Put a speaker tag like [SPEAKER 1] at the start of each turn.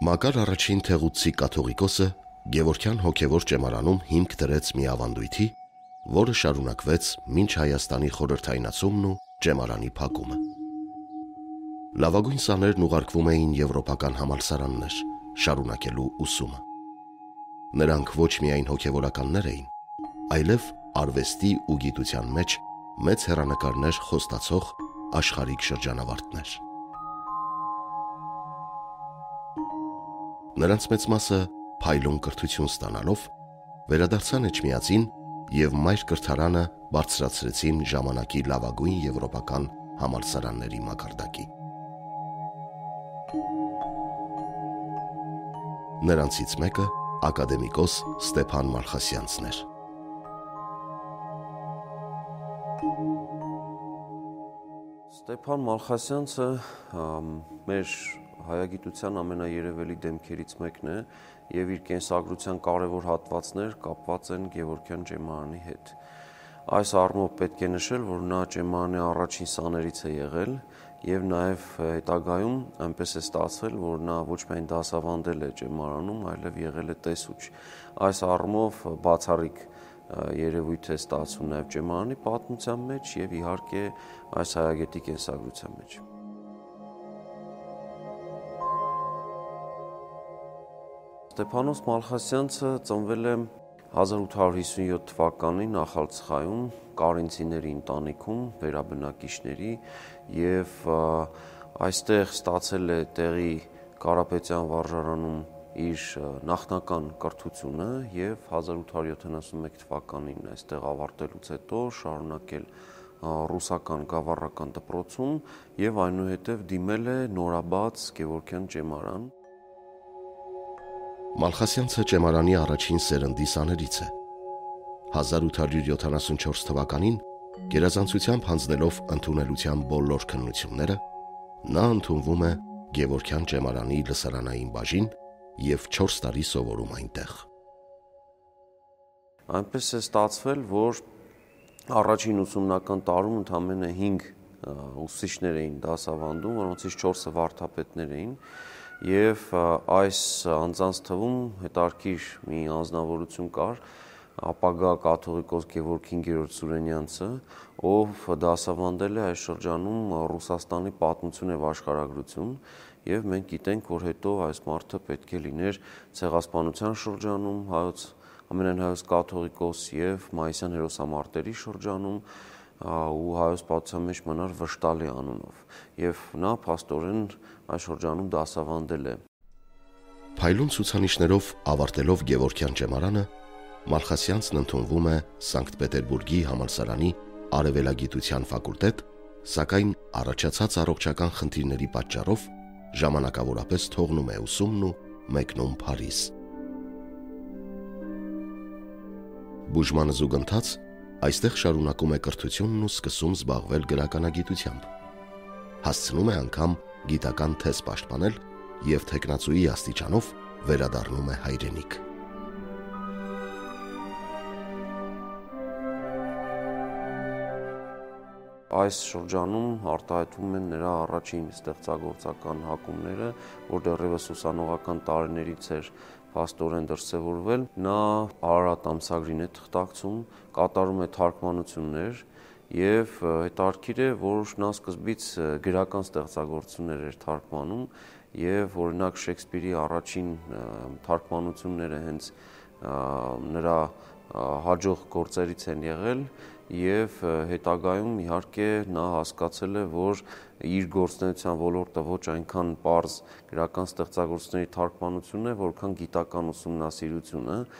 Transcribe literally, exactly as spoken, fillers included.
[SPEAKER 1] Մակար առաջին թեղուցի կաթողիկոսը Գևորգյան հոգևոր ճեմարանում հիմք դրեց մի ավանդույթի, որը շարունակվեց մինչ Հայաստանի խորհրդայնացումն ու ճեմարանի փակումը։ Լավագույն սաներն ուղարկվում էին եվրոպական համալսարաններ, շարունակելու ուսումը։ Նրանք ոչ միայն հոգևորականներ էին, այլև արվեստի ու գիտության մեջ մեծ հեռանկարներ խոստացող աշխարհիկ շրջանավարտներ։ Նրանց մեծ մասը փայլուն կրթություն ստանալով վերադարձան Էջմիածին և մայր կրթարանը բարձրացրեցին ժամանակի լավագույն եվրոպական համալսարանների մակարդակի։ Նրանցից մեկը ակադեմիկոս Ստեփան Մալխասյանցն էր։
[SPEAKER 2] Ստեփան Մալխասյանցը մեր հայագիտության ամենաերևելի դեմքերից մեկն է և իր կենսագրության կարևոր հատվածներ կապված են Գևորգյան ճեմարանի հետ։ Այս առումով պետք է նշել, որ նա ճեմարանի առաջին սաներից է եղել և նաև հետագայում այնպես է ստացվել, որ նա ոչ միայն դասավանդել է ճեմարանում, այլև եղել է տեսուչ։ Այս առումով բացառիկ երևույթ է ստացվում նաև ճեմարանի պատմության մեջ և իհարկե այս հայագետի կենսագրության մեջ։ Ստեփանոս Մալխասյանցը ծնվել է հազար ութ հարյուր հիսունյոթ թվականին Նախալցխայում Կարինցիների ընտանիքում վերաբնակիչների և այստեղ ստացել է տեղի Կարապետյան վարժարանում իր նախնական կրթությունը և հազար ութ հարյուր յոթանասունմեկ թվականին այստեղ ավարտելուց հետո շարունակել ռուսական գավառական դպրոցում և այնուհետև դիմել է նորաբաց Գևորգյան ճեմարան։
[SPEAKER 1] Մալխասյանցը ճեմարանի առաջին սերնդի սաներից է։ հազար ութ հարյուր յոթանասունչորս թվականին գերազանցությամբ հանձնելով ընդունելության բոլոր քննությունները, նա ընդունվում է Գևորգյան ճեմարանի լսարանային բաժին և չորս տարի սովորում այնտեղ։
[SPEAKER 2] Այնպես է ստացվել, որ առաջին ուսումնական տարում ընդամենը հինգ ուսուցիչներ էին դասավանդում, որոնցից չորսը վարդապետներ էին, և այս անձանց թվում հետաքրքիր մի անձնավորություն կար, ապագա կաթողիկոս Գևորգ հինգերորդ Սուրենյանցը, ով դասավանդել է այս շրջանում Ռուսաստանի պատմություն և աշխարհագրություն, և մենք գիտենք, որ հետո այս մարդը պետք է լիներ ցեղասպանության շրջանում, հայոց ամենայն հայոց կաթողիկոս և Մայիսյան հերոսամարտերի շրջանում ու հայոց պատմության մեջ մնար Վշտալի անունով, և նա փաստորեն այս շրջանում դասավանդել է։
[SPEAKER 1] Փայլուն ցուցանիշներով ավարտելով Գևորգյան ճեմարանը, Մալխասյանցն ընդունվում է Սանկտ Պետերբուրգի համալսարանի արևելագիտության ֆակուլտետ, սակայն առաջացած առողջական խնդիրների պատճառով ժամանակավորապես թողնում է ուսումն ու մեկնում Փարիզ։ Բուժմանը զուգընթաց այստեղ շարունակում է կրթությունն ու սկսում զբաղվել գրականագիտությամբ։ Հասցնում է անգամ գիտական թեզ պաշտպանել և թեկնածուի աստիճանով վերադառնում է հայրենիք։
[SPEAKER 2] Այս շրջանում արտահայտվում են նրա առաջին ստեղծագործական հակումները, որ դեռևս ուսանողական տարիներից էր փաստորեն դրսևորվել։ Նա Արարատ ամսագրին է թղթակցում, կատարում է թարգմանություններ և հետաքրքիր է, որ նա սկզբից գրական ստեղծագործություններ էր թարգմանում և օրինակ Շեքսպիրի առաջին թարգմանությունները հենց նրա հաջող գործերից են եղել և հետագայում իհարկե նա հասկացել է, որ իր գործունեության ոլորտը ոչ այնքան պարզ գրական ստեղծագործությունների թարգմանությունն է, որքան գիտական ուսումնասիրությունը